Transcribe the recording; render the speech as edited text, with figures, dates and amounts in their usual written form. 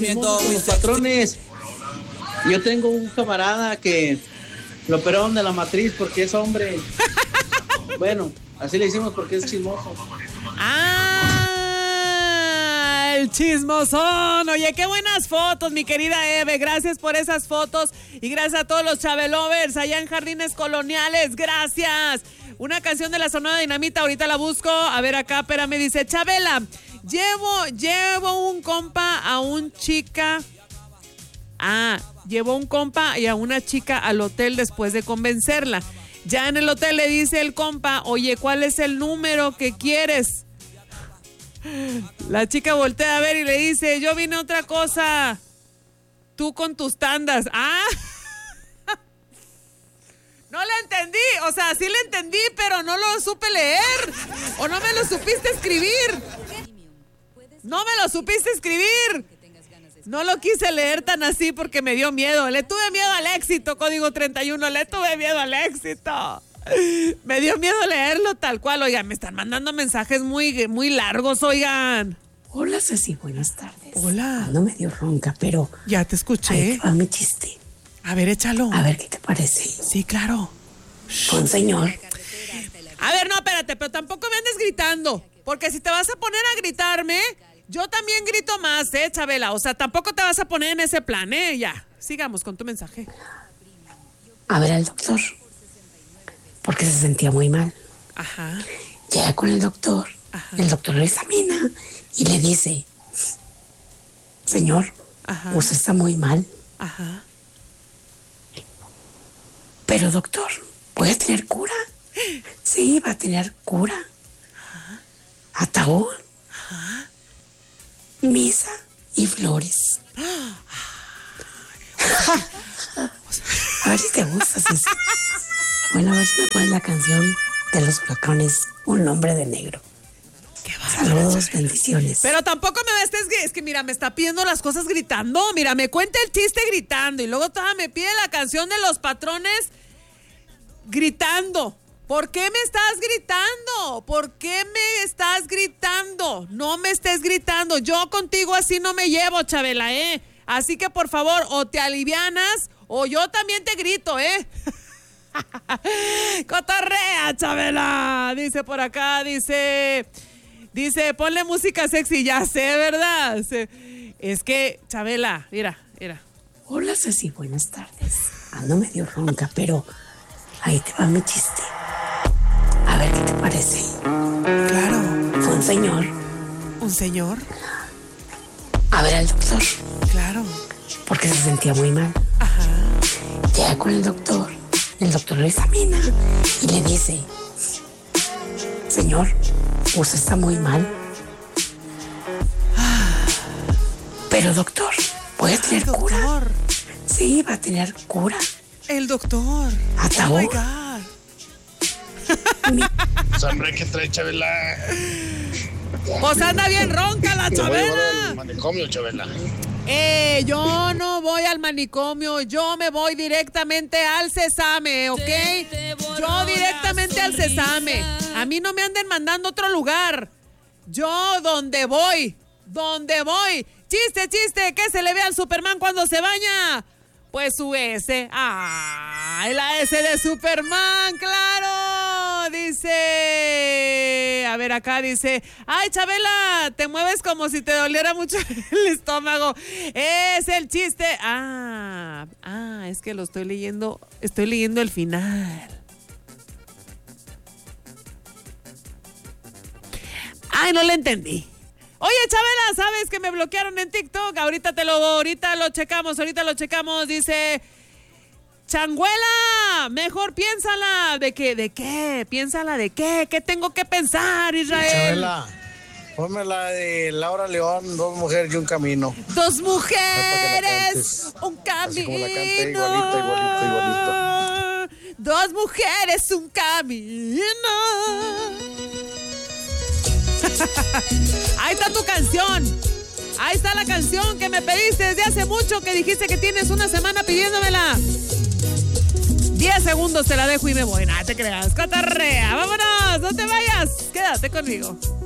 Los patrones. Yo tengo un camarada que lo operaron de la matriz porque es hombre. Bueno, así le hicimos porque es chismoso. ¡Ah! El chismosón. Oye, qué buenas fotos, mi querida Eve. Gracias por esas fotos y gracias a todos los Chabelovers allá en Jardines Coloniales. Gracias. Una canción de la Sonora Dinamita, ahorita la busco. A ver acá, espérame, dice Chabela. Llevo un compa a un chica. Llevó un compa y a una chica al hotel después de convencerla. Ya en el hotel le dice el compa, oye, ¿cuál es el número que quieres? La chica voltea a ver y le dice, yo vine a otra cosa. Tú con tus tandas. No le entendí, o sea, sí le entendí, pero no lo supe leer. O no me lo supiste escribir. No me lo supiste escribir. No lo quise leer tan así porque me dio miedo. Le tuve miedo al éxito, código 31. Le tuve miedo al éxito. Me dio miedo leerlo tal cual. Oigan, me están mandando mensajes muy, muy largos, oigan. Hola, Ceci, buenas tardes. Hola. Ando medio ronca, pero... Ya te escuché. Ahí te va mi chiste. A ver, échalo. A ver, ¿qué te parece? Sí, claro. Con señor. A ver, no, espérate, pero tampoco me andes gritando. Porque si te vas a poner a gritarme... Yo también grito más, Chabela. O sea, tampoco te vas a poner en ese plan, Ya, sigamos con tu mensaje. A ver al doctor. Porque se sentía muy mal. Ajá. Llega con el doctor. Ajá. El doctor lo examina y le dice, señor, ajá, usted está muy mal. Ajá. Pero doctor, ¿puede tener cura? Sí, va a tener cura. Ajá. Ataúd. Ajá. Misa y flores. A ver si te gusta, Ceci. Bueno, a ver si me pones la canción de los huracanes, Un hombre de negro. Qué bárbaro. Saludos, bendiciones. Pero tampoco me estés... Es que mira, me está pidiendo las cosas gritando. Mira, me cuenta el chiste gritando y luego todavía me pide la canción de los patrones gritando. ¿Por qué me estás gritando? ¿Por qué me estás gritando? No me estés gritando. Yo contigo así no me llevo, Chabela, Así que, por favor, o te alivianas o yo también te grito, Cotorrea, Chabela. Dice por acá, dice, ponle música sexy. Ya sé, ¿verdad? Es que, Chabela, mira. Hola, Ceci, buenas tardes. Ando medio ronca, pero ahí te va mi chiste. A ver, ¿qué te parece? Claro. Fue un señor. ¿Un señor? A ver al doctor. Claro. Porque se sentía muy mal. Ajá. Llega con el doctor. El doctor lo examina y le dice, señor, usted está muy mal. Pero doctor, ¿puede tener cura? Sí, va a tener cura. El doctor. Ataúd. Oh my God. Hombre, ¿qué trae, Chabela? Pues anda bien ronca la Chabela. Al manicomio, Chabela. Yo no voy al manicomio, yo me voy directamente al Sésame, ¿ok? Yo directamente al Sésame. A mí no me anden mandando a otro lugar. Yo donde voy. Chiste, ¿qué se le ve al Superman cuando se baña? Pues su S. La S de Superman, claro. Dice, a ver, acá dice, ay, Chabela, te mueves como si te doliera mucho el estómago. Es el chiste. Es que lo estoy leyendo el final. Ay, no le entendí. Oye, Chabela, ¿sabes que me bloquearon en TikTok? Ahorita lo checamos. Dice, Changuela, mejor piénsala. ¿De qué? Piénsala de qué. ¿Qué tengo que pensar, Israel? Chabela, ponme la de Laura León, Dos mujeres y un camino. Dos mujeres, un camino. Así como la canta, igualito. Dos mujeres, un camino. Ahí está tu canción. Ahí está la canción que me pediste desde hace mucho, que dijiste que tienes una semana pidiéndomela. 10 segundos te la dejo y me voy. Nada te creas, cotorrea. Vámonos, no te vayas. Quédate conmigo.